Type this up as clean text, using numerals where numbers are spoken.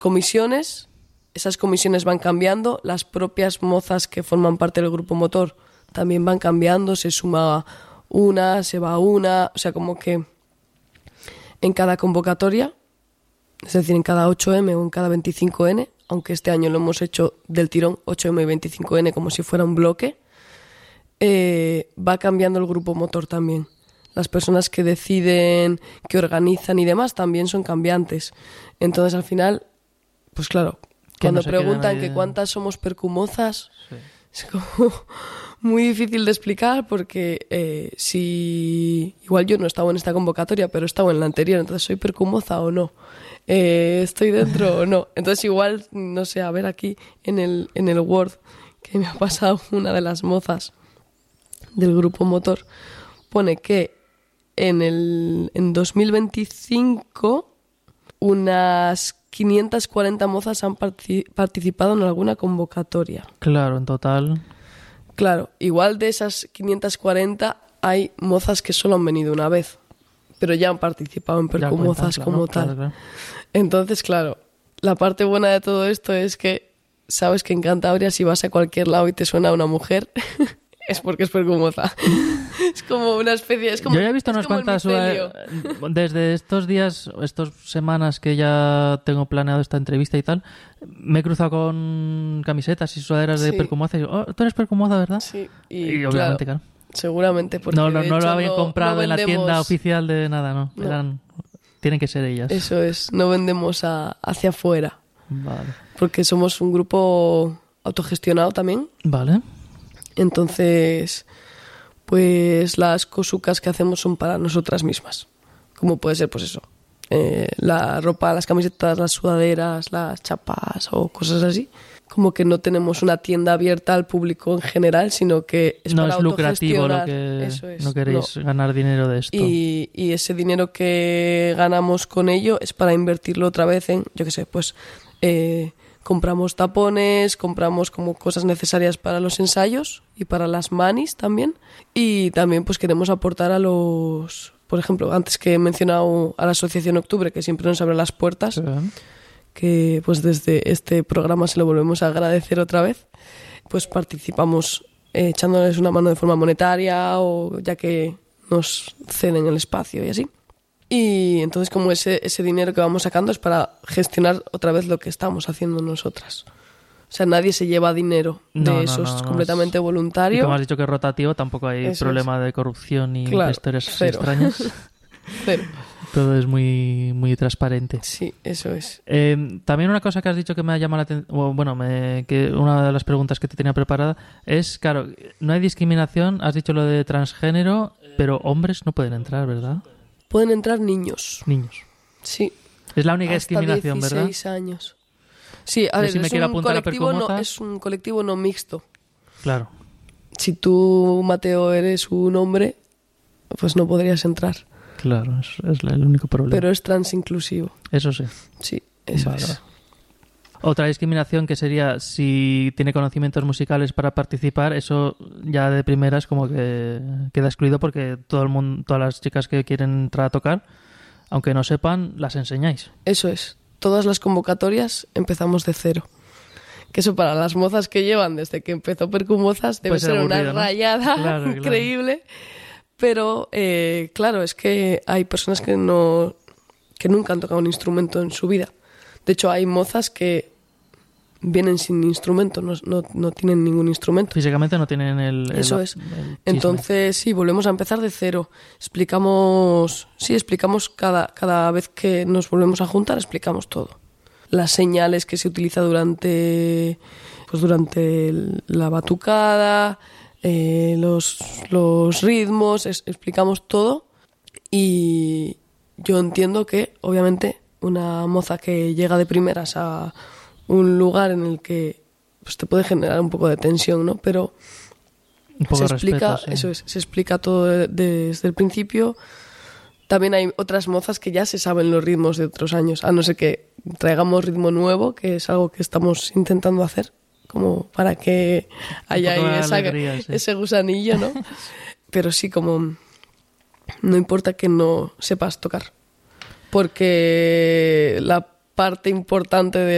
comisiones, esas comisiones van cambiando, las propias mozas que forman parte del grupo motor también van cambiando, se suma una, se va una, o sea, como que en cada convocatoria, es decir, en cada 8M o en cada 25N, aunque este año lo hemos hecho del tirón 8M y 25N como si fuera un bloque, va cambiando el grupo motor también. Las personas que deciden, que organizan y demás también son cambiantes. Entonces, al final, pues claro, cuando preguntan que cuántas somos percumozas, sí, es como muy difícil de explicar porque si igual yo no estaba en esta convocatoria, pero he estado en la anterior, entonces ¿soy percumoza o no? ¿Estoy dentro o no? Entonces igual, no sé, a ver aquí en el Word que me ha pasado una de las mozas del grupo motor, pone que en 2025 unas 540 mozas han participado en alguna convocatoria. Claro, en total. Claro, igual de esas 540 hay mozas que solo han venido una vez, pero ya han participado en percumozas como tal. Claro. Entonces, claro, la parte buena de todo esto es que sabes que en Cantabria si vas a cualquier lado y te suena una mujer es porque es percumoza. Es como una especie... Es como, yo ya he visto unas cuantas... Desde estos días, estas semanas que ya tengo planeado esta entrevista y tal, me he cruzado con camisetas y sudaderas de percumoza y digo, oh, tú eres percumoza, ¿verdad? Sí. Y obviamente, claro. Seguramente. Porque no lo habían comprado en la tienda oficial de nada, ¿no? Tienen que ser ellas. Eso es, no vendemos hacia afuera. Vale. Porque somos un grupo autogestionado también. Vale. Entonces, pues las cosucas que hacemos son para nosotras mismas. Como puede ser, pues eso, la ropa, las camisetas, las sudaderas, las chapas o cosas así. Como que no tenemos una tienda abierta al público en general, sino que es para lucrativo autogestionar. Eso es. No queréis ganar dinero de esto. Y ese dinero que ganamos con ello es para invertirlo otra vez en, yo qué sé, pues... compramos tapones, compramos como cosas necesarias para los ensayos y para las manis también. Y también pues queremos aportar a los... Por ejemplo, antes que he mencionado a la Asociación Octubre, que siempre nos abre las puertas, que pues desde este programa se lo volvemos a agradecer otra vez, pues participamos echándoles una mano de forma monetaria o ya que nos ceden el espacio y así. Y entonces como ese dinero que vamos sacando es para gestionar otra vez lo que estamos haciendo nosotras. O sea, nadie se lleva dinero de eso, es completamente voluntario. Y como has dicho que es rotativo, tampoco hay problema de corrupción ni de historias extrañas. Cero. Todo es muy, muy transparente. Sí, eso es. También una cosa que has dicho que me ha llamado la atención, que una de las preguntas que te tenía preparada es, claro, no hay discriminación, has dicho lo de transgénero, pero hombres no pueden entrar, ¿verdad? Pueden entrar niños. Niños. Sí. Es la única discriminación, ¿verdad? 16 años. Sí, a ver, si me quiero apuntar a percumoza... es un colectivo no mixto. Claro. Si tú, Mateo, eres un hombre, pues no podrías entrar. Claro, es el único problema. Pero es transinclusivo. Eso sí. Sí, eso es. Otra discriminación que sería si tiene conocimientos musicales para participar, eso ya de primeras como que queda excluido porque todo el mundo, todas las chicas que quieren entrar a tocar, aunque no sepan, las enseñáis. Eso es. Todas las convocatorias empezamos de cero. Que eso para las mozas que llevan desde que empezó Percumozas debe ser aburrido, una rayada, ¿no? Increíble. Claro. Pero claro, es que hay personas que nunca han tocado un instrumento en su vida. De hecho, hay mozas que vienen sin instrumento, no tienen ningún instrumento. Físicamente no tienen el Eso es. Entonces, sí, volvemos a empezar de cero. Explicamos cada vez que nos volvemos a juntar, explicamos todo. Las señales que se utiliza durante la batucada, los ritmos, explicamos todo. Y yo entiendo que, obviamente, una moza que llega de primeras a un lugar en el que pues, te puede generar un poco de tensión, ¿no? Pero un poco se explica, respeto, sí. Eso es, se explica todo desde el principio. También hay otras mozas que ya se saben los ritmos de otros años, a no ser que traigamos ritmo nuevo, que es algo que estamos intentando hacer, como para que haya ahí ese gusanillo, ¿no? Pero sí, como no importa que no sepas tocar, porque la parte importante